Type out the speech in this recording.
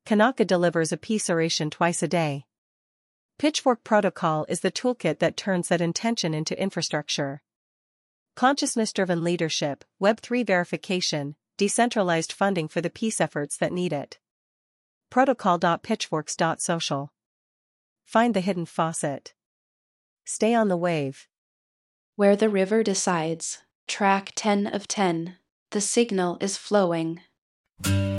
Kanaka delivers a peace oration twice a day. Pitchfork Protocol is the toolkit that turns that intention into infrastructure. Consciousness-driven leadership, Web3 verification, decentralized funding for the peace efforts that need it. Protocol.pitchforks.social. Find the hidden faucet. Stay on the wave. Where the river decides. Track 10 of 10. The signal is flowing.